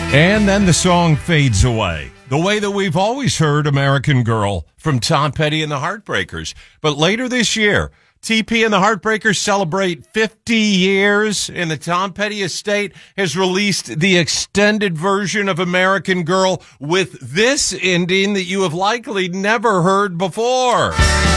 And then the song fades away, the way that we've always heard American Girl from Tom Petty and the Heartbreakers. But later this year, TP and the Heartbreakers celebrate 50 years, and the Tom Petty estate has released the extended version of American Girl with this ending that you have likely never heard before.